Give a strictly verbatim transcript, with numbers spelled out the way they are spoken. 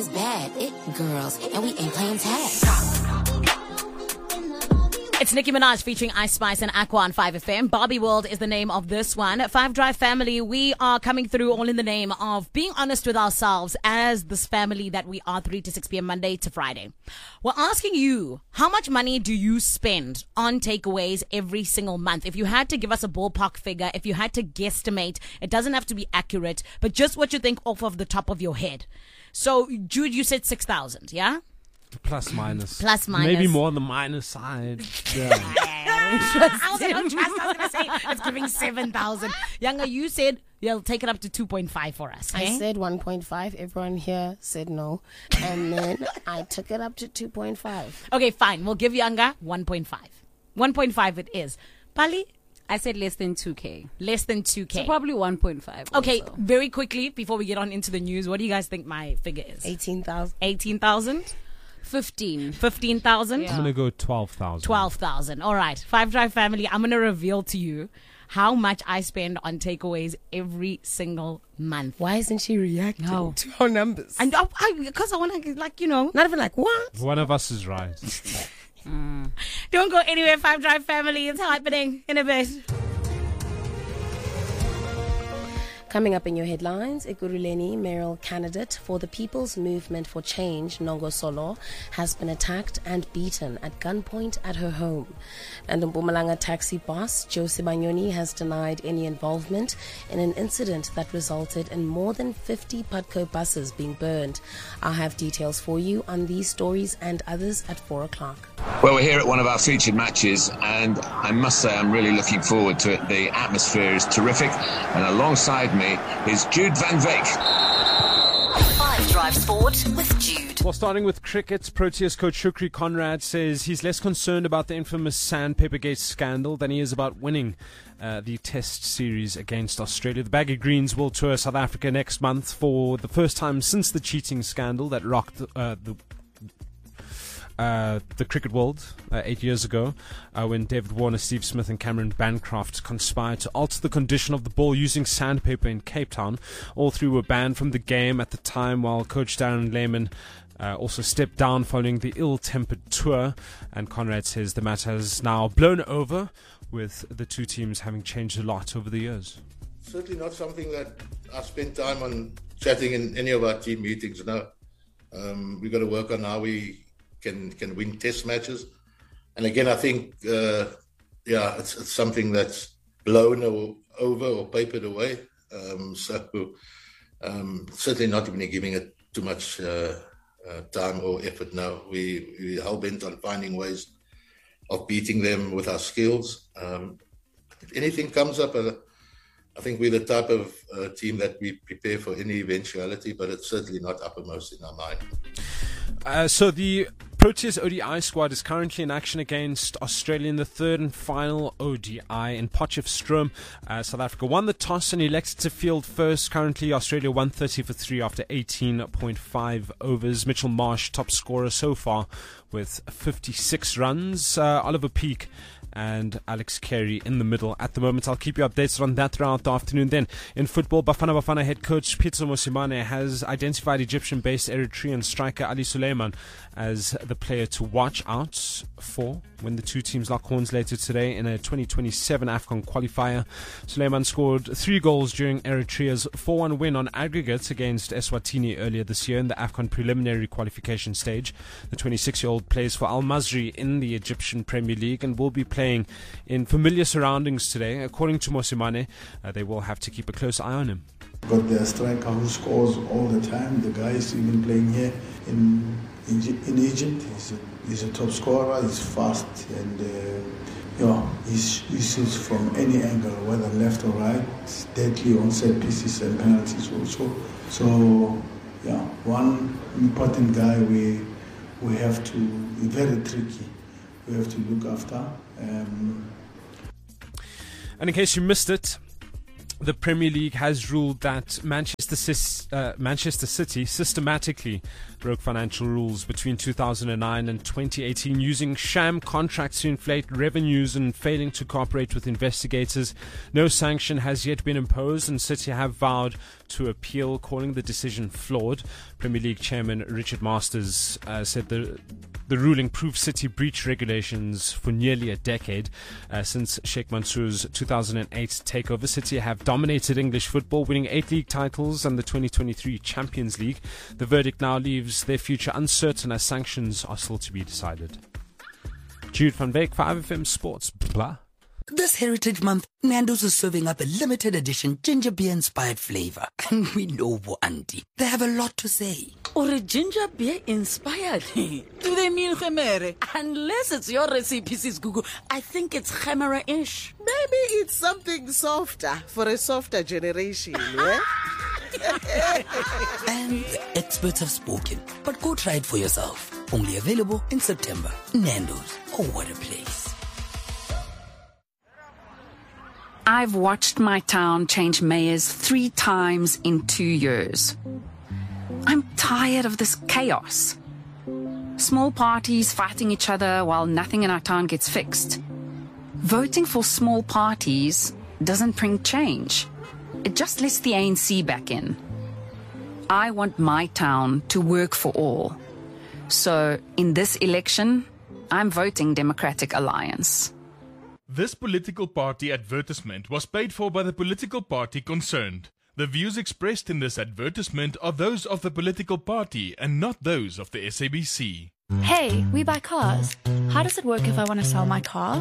It's bad, it girls, and we ain't playing tag. It's Nicki Minaj featuring Ice Spice and Aqua on five F M. Barbie World is the name of this one. Five Drive family, we are coming through all in the name of being honest with ourselves as this family that we are, three to six p.m. Monday to Friday. We're asking you, how much money do you spend on takeaways every single month? If you had to give us a ballpark figure, if you had to guesstimate, it doesn't have to be accurate, but just what you think off of the top of your head. So, Jude, you said six thousand, yeah? Plus minus. Plus minus. Maybe more on the minus side. Yeah. I was I don't trust. I was going to say it's giving seven thousand. Younger, you said you'll take it up to two point five for us. Okay? I said one point five. Everyone here said no. And then I took it up to two point five. Okay, fine. We'll give Younger one point five. one point five it is. Pali? I said less than two K. Less than two K. So probably one point five. Okay, also. Very quickly, before we get on into the news, what do you guys think my figure is? eighteen thousand. eighteen thousand? fifteen. fifteen thousand? Yeah. I'm going to go twelve thousand. twelve thousand. All right. Five Drive family, I'm going to reveal to you how much I spend on takeaways every single month. Why isn't she reacting No. to our numbers? And because I, I want to, like, you know. Not even like, what? One of us is right. mm. Don't go anywhere, Five Drive family. It's happening in a bit. Coming up in your headlines, Ekurhuleni mayoral candidate for the People's Movement for Change, Nongo Solo, has been attacked and beaten at gunpoint at her home. And Mpumalanga taxi boss, Josie Banyoni, has denied any involvement in an incident that resulted in more than fifty Putco buses being burned. I'll have details for you on these stories and others at four o'clock. Well, we're here at one of our featured matches, and I must say I'm really looking forward to it. The atmosphere is terrific, and alongside me is Jude van Veek. Five Drive Sport with Jude. Well, starting with cricket, Proteas coach Shukri Conrad says he's less concerned about the infamous Sandpapergate scandal than he is about winning uh, the Test series against Australia. The Baggy Greens will tour South Africa next month for the first time since the cheating scandal that rocked uh, the Uh, the cricket world uh, eight years ago uh, when David Warner, Steve Smith and Cameron Bancroft conspired to alter the condition of the ball using sandpaper in Cape Town. All three were banned from the game at the time, while coach Darren Lehman uh, also stepped down following the ill-tempered tour. And Conrad says the matter has now blown over, with the two teams having changed a lot over the years. Certainly not something that I spend time on chatting in any of our team meetings. No, um, we've got to work on how we can can win test matches. And again, I think, uh, yeah, it's, it's something that's blown or, over or papered away. Um, so um, certainly not even giving it too much uh, uh, time or effort now. We, we're hell-bent on finding ways of beating them with our skills. Um, if anything comes up, uh, I think we're the type of uh, team that we prepare for any eventuality, but it's certainly not uppermost in our mind. Uh, so the Proteas O D I squad is currently in action against Australia in the third and final O D I in Potchefstroom. Uh, South Africa won the toss and elected to field first. Currently, Australia one thirty for three after eighteen point five overs. Mitchell Marsh, top scorer so far with fifty-six runs. Uh, Oliver Peake and Alex Carey in the middle at the moment. I'll keep you updated on that throughout the afternoon. Then in football, Bafana Bafana head coach Pitso Mosimane has identified Egyptian-based Eritrean striker Ali Suleiman as the player to watch out for when the two teams lock horns later today in a twenty twenty-seven AFCON qualifier. Suleiman scored three goals during Eritrea's four one win on aggregate against Eswatini earlier this year in the AFCON preliminary qualification stage. The twenty-six-year-old plays for Al Masry in the Egyptian Premier League and will be playing in familiar surroundings today. According to Mosimane, uh, they will have to keep a close eye on him. But the striker who scores all the time, the guy is even playing here in in Egypt. He's a, he's a top scorer. He's fast and uh, you know, he's, he shoots from any angle, whether left or right. It's deadly on set pieces and penalties also. So yeah, one important guy we we have to be very tricky. We have to look after. Um, and in case you missed it, The Premier League has ruled that Manchester, Cis- uh, Manchester City systematically broke financial rules between two thousand nine and twenty eighteen, using sham contracts to inflate revenues and failing to cooperate with investigators. No sanction has yet been imposed, and City have vowed to appeal, calling the decision flawed. Premier League Chairman Richard Masters uh, said the the ruling proves City breached regulations for nearly a decade. Uh, since Sheikh Mansour's two thousand eight takeover, City have dominated English football, winning eight league titles and the twenty twenty-three Champions League. The verdict now leaves their future uncertain, as sanctions are still to be decided. Jude van Beek, five F M Sports. Blah. This Heritage Month, Nando's is serving up a limited edition ginger beer inspired flavor. And we know Bo Auntie, they have a lot to say. Or a ginger beer inspired? Do they mean Gemere? Unless it's your recipe, Sis Gugu, I think it's Gemere-ish. Maybe it's something softer for a softer generation, yeah? And the experts have spoken, but go try it for yourself. Only available in September. Nando's, oh what a place. I've watched my town change mayors three times in two years. I'm tired of this chaos. Small parties fighting each other while nothing in our town gets fixed. Voting for small parties doesn't bring change. It just lets the A N C back in. I want my town to work for all. So in this election, I'm voting Democratic Alliance. This political party advertisement was paid for by the political party concerned. The views expressed in this advertisement are those of the political party and not those of the S A B C. Hey, we buy cars. How does it work if I want to sell my car?